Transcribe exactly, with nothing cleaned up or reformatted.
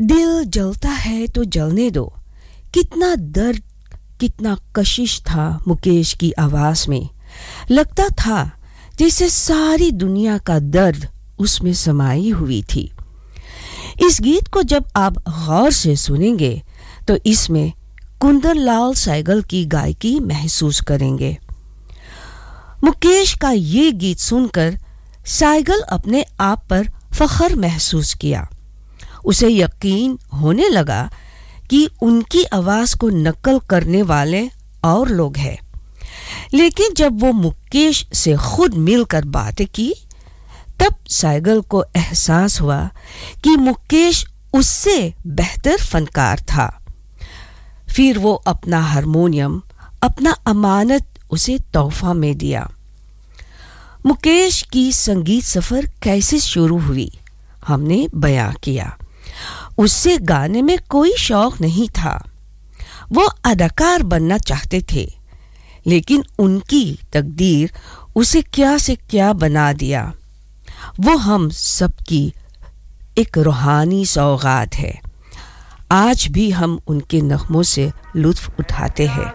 दिल जलता है तो जलने दो, कितना दर्द कितना कशिश था मुकेश की आवाज में। लगता था जैसे सारी दुनिया का दर्द उसमें समाई हुई थी। इस गीत को जब आप गौर से सुनेंगे तो इसमें कुंदन लाल सहगल की गायकी महसूस करेंगे। मुकेश का ये गीत सुनकर सहगल अपने आप पर फख्र महसूस किया। उसे यकीन होने लगा कि उनकी आवाज को नकल करने वाले और लोग हैं। लेकिन जब वो मुकेश से खुद मिलकर बातें की तब सहगल को एहसास हुआ कि मुकेश उससे बेहतर फनकार था। फिर वो अपना हारमोनियम, अपना अमानत उसे तोहफा में दिया। मुकेश की संगीत सफर कैसे शुरू हुई हमने बयां किया। उससे गाने में कोई शौक नहीं था। वो अदाकार बनना चाहते थे, लेकिन उनकी तकदीर उसे क्या से क्या बना दिया। वो हम सबकी एक रूहानी सौगात है। आज भी हम उनके नगमों से लुत्फ उठाते हैं।